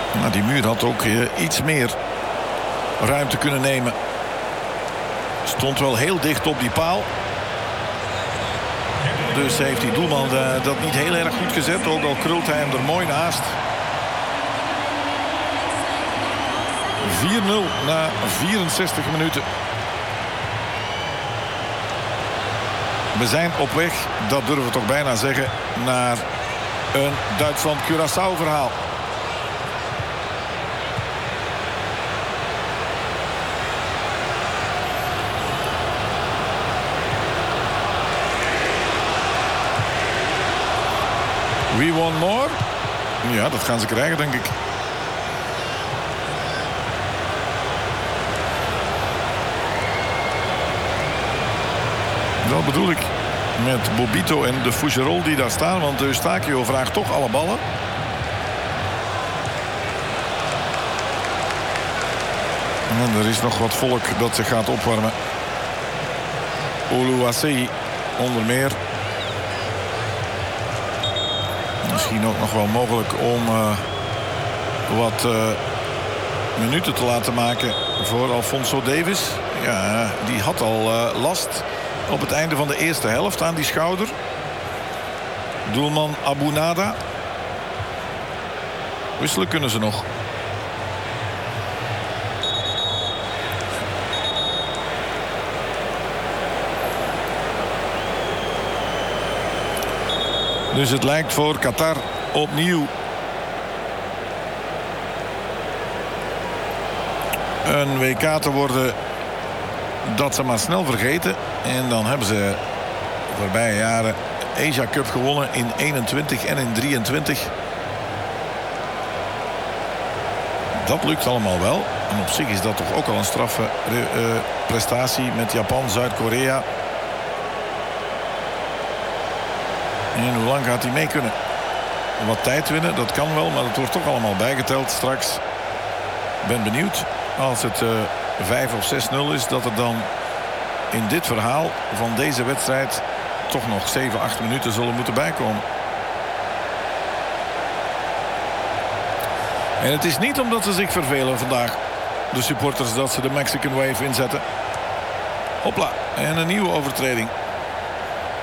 Nou, die muur had ook iets meer ruimte kunnen nemen. Stond wel heel dicht op die paal. Dus heeft die doelman dat niet heel erg goed gezet. Ook al krult hij hem er mooi naast. 4-0 na 64 minuten. We zijn op weg, dat durven we toch bijna zeggen, naar een Duitsland-Curaçao verhaal. We want more? Ja, dat gaan ze krijgen, denk ik. Dat bedoel ik met Bobito en de Fougerolles die daar staan. Want Eustachio vraagt toch alle ballen. En er is nog wat volk dat zich gaat opwarmen. Oluwaseyi onder meer. Misschien ook nog wel mogelijk om wat minuten te laten maken voor Alphonso Davies. Ja, die had al last op het einde van de eerste helft aan die schouder. Doelman Abunada. Wisselen kunnen ze nog. Dus het lijkt voor Qatar opnieuw een WK te worden dat ze maar snel vergeten. En dan hebben ze de voorbije jaren Asia Cup gewonnen in 21 en in 23. Dat lukt allemaal wel. En op zich is dat toch ook al een straffe prestatie met Japan, Zuid-Korea. En hoe lang gaat hij mee kunnen? Wat tijd winnen, dat kan wel, maar het wordt toch allemaal bijgeteld straks. Ik ben benieuwd als het 5 of 6-0 is, dat er dan in dit verhaal van deze wedstrijd toch nog 7, 8 minuten zullen moeten bijkomen. En het is niet omdat ze zich vervelen vandaag, de supporters, dat ze de Mexican Wave inzetten. Hopla, en een nieuwe overtreding.